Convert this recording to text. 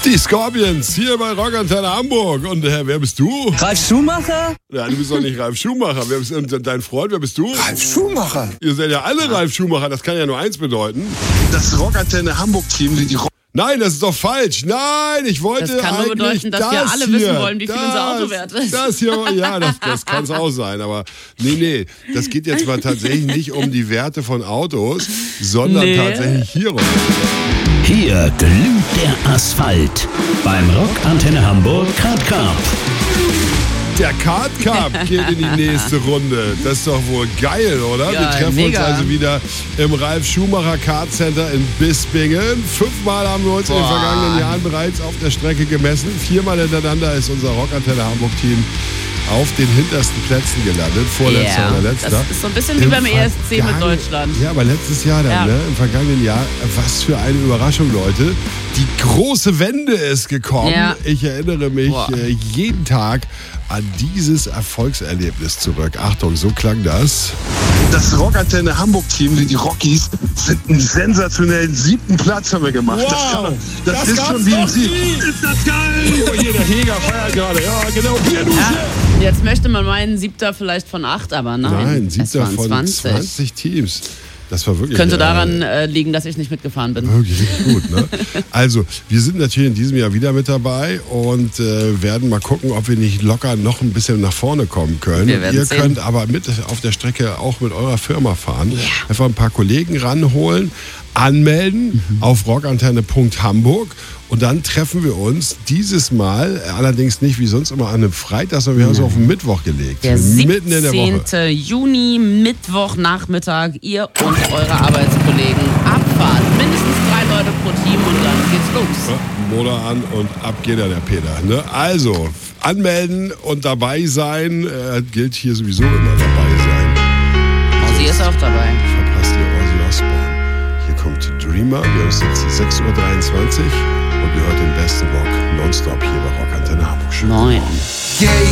Die Scorpions hier bei Rockantenne Hamburg. Und wer bist du? Ralf Schumacher? Ja, du bist doch nicht Ralf Schumacher. Wer bist dein Freund? Wer bist du? Ralf Schumacher. Ihr seid ja alle Ralf Schumacher. Das kann ja nur eins bedeuten. Das Rockantenne Hamburg-Team, die Nein, das ist doch falsch. Nein, ich wollte Das kann nur bedeuten, dass wir alle wissen wollen, wie viel unser Auto wert ist. Das hier, ja, das kann es auch sein. Aber nee, das geht jetzt mal tatsächlich nicht um die Werte von Autos, sondern tatsächlich hierum. Hier glüht der Asphalt beim Rockantenne Hamburg Kart Cup. Der Kart Cup geht in die nächste Runde. Das ist doch wohl geil, oder? Ja, wir treffen mega. uns also wieder im Ralf Schumacher Kart Center in Bispingen. 5-mal haben wir uns in den vergangenen Jahren bereits auf der Strecke gemessen. 4-mal hintereinander ist unser Rockantenne Hamburg Team auf den hintersten Plätzen gelandet. Vorletzter oder letzter. Das ist so ein bisschen wie beim ESC mit Deutschland. Ja, aber letztes Jahr dann, ne? Im vergangenen Jahr. Was für eine Überraschung, Leute. Die große Wende ist gekommen. Ja. Ich erinnere mich jeden Tag an dieses Erfolgserlebnis zurück. Achtung, so klang das. Das Rockantenne Hamburg-Team, die Rockies, sind einen sensationellen 7. Platz haben wir gemacht. Wow, das ist schon wie ein Sieg. Ist das geil? Oh, hier, der Heger feiert gerade. Ja, genau. Hier, du. Ja, jetzt möchte man meinen, 7. vielleicht von 8, aber Nein, es 7. waren von 20 Teams. Das war wirklich. Könnte daran liegen, dass ich nicht mitgefahren bin. Wirklich gut, ne? Also, wir sind natürlich in diesem Jahr wieder mit dabei und werden mal gucken, ob wir nicht locker noch ein bisschen nach vorne kommen können. Wir werden Ihr sehen. könnt aber mit auf der Strecke auch mit eurer Firma fahren. Einfach ein paar Kollegen ranholen, anmelden auf rockantenne.hamburg. Und dann treffen wir uns dieses Mal, allerdings nicht wie sonst immer an einem Freitag, sondern wir haben es auf den Mittwoch gelegt. Der Mitten in der Woche. 17. Juni, Mittwochnachmittag, ihr und eure Arbeitskollegen Abfahrt. Mindestens 3 Leute pro Team und dann geht's los. Ja, Motor an und ab geht der Peter. Ne? Also, anmelden und dabei sein, gilt hier sowieso immer dabei sein. Ozzy ist auch dabei. Verpasst ihr Ozzy Osbourne. Hier kommt Dreamer, wir haben es jetzt 6.23 Uhr und ihr hört den besten Rock nonstop hier bei Rockantenne Hamburg. Schönen guten Moin. Morgen. Yeah,